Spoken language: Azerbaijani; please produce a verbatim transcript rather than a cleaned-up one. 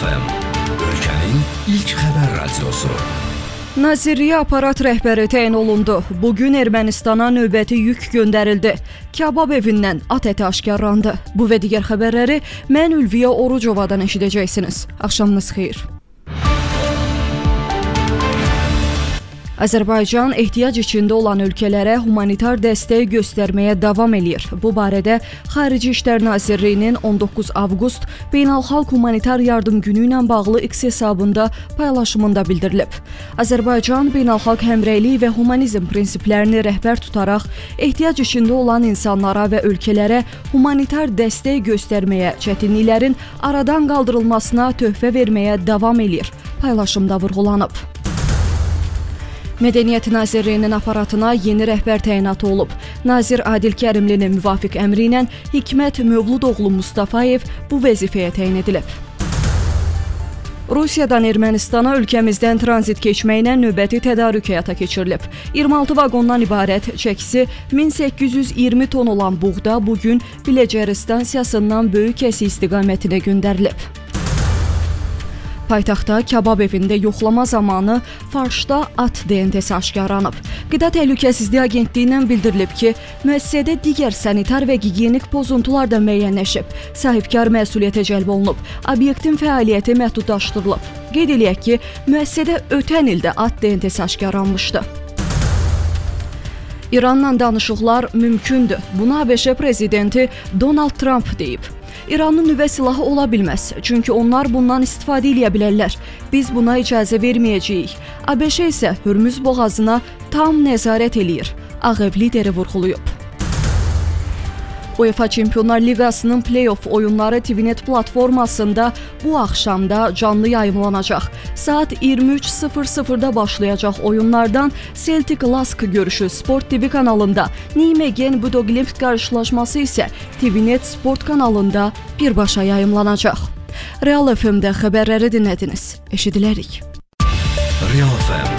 F M, ölkənin ilk xəbər radiosu. Nazirliyə aparat rəhbəri təyin olundu. Bugün Ermənistana növbəti yük göndərildi. Kabab evindən at əti aşkarlandı. Bu və digər xəbərləri mən Ülviyə Orucovadan eşidəcəksiniz. Axşamınız xeyir. Azərbaycan ehtiyac içində olan ölkələrə humanitar dəstək göstərməyə davam eləyir. Bu barədə Xarici İşlər Nazirliyinin on doqquz avqust Beynəlxalq Humanitar Yardım Günü ilə bağlı X hesabında paylaşımında bildirilib. Azərbaycan beynəlxalq həmrəylik və humanizm prinsiplərini rəhbər tutaraq ehtiyac içində olan insanlara və ölkələrə humanitar dəstək göstərməyə, çətinliklərin aradan qaldırılmasına töhfə verməyə davam eləyir. Paylaşımda vurğulanıb. Mədəniyyət Nazirliyinin aparatına yeni rəhbər təyinatı olub. Nazir Adil Kərimlinin müvafiq əmri ilə Hikmət Mövludoğlu Mustafayev bu vəzifəyə təyin edilib. Rusiyadan Ermənistana ölkəmizdən tranzit keçməklə növbəti tədarük həyata keçirilib. iyirmi altı vaqondan ibarət çəkisi min səkkiz yüz iyirmi ton olan buğda bugün Biləcəri stansiyasından Böyükəsi istiqamətinə göndərilib. Paytaxtda kabab evində yoxlama zamanı farşda at D N T-si aşkarlanıb. Qida Təhlükəsizliyi Agentliyindən bildirilib ki, müəssisədə digər sanitar və gigiyenik pozuntular da müəyyənləşib. Sahibkar məsuliyyətə cəlb olunub. Obyektin fəaliyyəti məhdudlaşdırılıb. Qeyd eləyək ki, müəssisədə ötən ildə at D N T-si aşkarlanmışdı. İranla danışıqlar mümkündür. Bunu ABŞ prezidenti Donald Trump deyib. İranın nüvə silahı ola bilməz, çünki onlar bundan istifadə edə bilərlər. Biz buna icazə verməyəcəyik. ABŞ isə Hürmüz boğazına tam nəzarət eləyir. Ağ Ev lideri vurğulayıb. UEFA Çempionlar Liqasının play-off oyunları T V Net platformasında bu axşamda canlı yayımlanacaq. Saat iyirmi üç sıfır sıfırda başlayacaq oyunlardan Celtic Lask görüşü Sport T V kanalında, Nijmegen Budoglimt qarşılaşması isə T V Net Sport kanalında birbaşa yayımlanacaq. Real F M-də xəbərləri dinlədiniz. Eşidilərik. Real F M